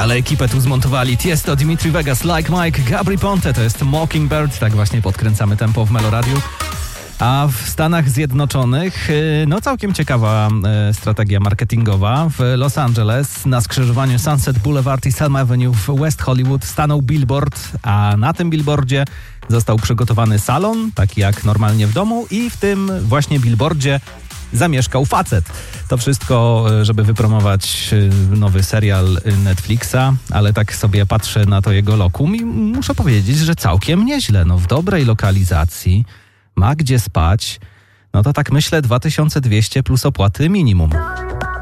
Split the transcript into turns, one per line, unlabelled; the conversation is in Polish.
Ale ekipę tu zmontowali Tiesto, Dimitri Vegas, Like Mike, Gabry Ponte, to jest Mockingbird, tak właśnie podkręcamy tempo w Meloradiu. A w Stanach Zjednoczonych, no całkiem ciekawa strategia marketingowa. W Los Angeles na skrzyżowaniu Sunset Boulevard i Selma Avenue w West Hollywood stanął billboard, a na tym billboardzie został przygotowany salon, taki jak normalnie w domu, i w tym właśnie billboardzie zamieszkał facet. To wszystko, żeby wypromować nowy serial Netflixa, ale tak sobie patrzę na to jego lokum i muszę powiedzieć, że całkiem nieźle. No w dobrej lokalizacji, ma gdzie spać, no to tak myślę 2200 plus opłaty minimum.